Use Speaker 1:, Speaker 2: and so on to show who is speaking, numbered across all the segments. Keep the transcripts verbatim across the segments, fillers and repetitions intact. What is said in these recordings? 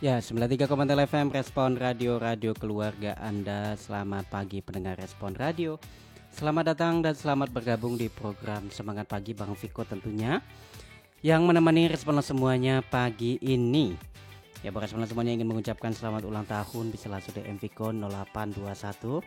Speaker 1: Ya, sembilan puluh tiga koma nol F M Respon Radio, radio keluarga Anda. Selamat pagi pendengar Respon Radio. Selamat datang dan selamat bergabung di program Semangat Pagi Bang Viko tentunya, yang menemani Respon semuanya pagi ini. Ya, buat Respon semuanya ingin mengucapkan selamat ulang tahun, bisa langsung D M Viko nol delapan dua satu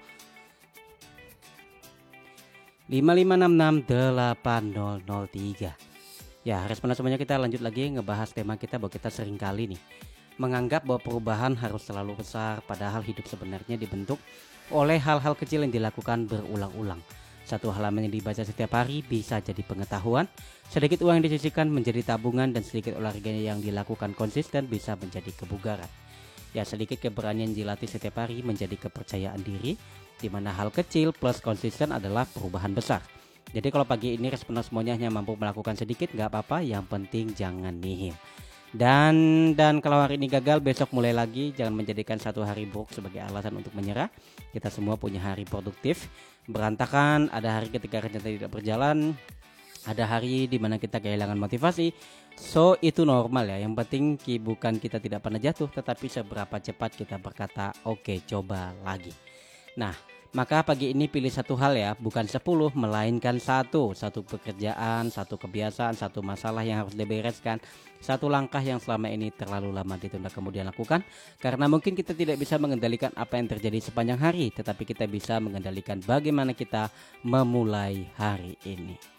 Speaker 1: lima lima enam enam delapan nol nol tiga. Ya, Respon semuanya kita lanjut lagi ngebahas tema kita bahwa kita sering kali nih menganggap bahwa perubahan harus selalu besar, padahal hidup sebenarnya dibentuk oleh hal-hal kecil yang dilakukan berulang-ulang. Satu halaman yang dibaca setiap hari bisa jadi pengetahuan, sedikit uang yang disisihkan menjadi tabungan, dan sedikit olahraga yang dilakukan konsisten bisa menjadi kebugaran. Ya, sedikit keberanian dilatih setiap hari menjadi kepercayaan diri, di mana hal kecil plus konsisten adalah perubahan besar. Jadi kalau pagi ini Respon semuanya hanya mampu melakukan sedikit, nggak apa-apa, yang penting jangan nihil. Dan dan kalau hari ini gagal, besok mulai lagi. Jangan menjadikan satu hari buruk sebagai alasan untuk menyerah. Kita semua punya hari produktif. Berantakan, ada hari ketika rencana tidak berjalan, ada hari di mana kita kehilangan motivasi. So itu normal ya. Yang penting bukan kita tidak pernah jatuh, tetapi seberapa cepat kita berkata oke, okay, coba lagi. Nah, maka pagi ini pilih satu hal ya, bukan sepuluh, melainkan satu. Satu pekerjaan, satu kebiasaan, satu masalah yang harus dibereskan, satu langkah yang selama ini terlalu lama ditunda kemudian lakukan. Karena mungkin kita tidak bisa mengendalikan apa yang terjadi sepanjang hari, tetapi kita bisa mengendalikan bagaimana kita memulai hari ini.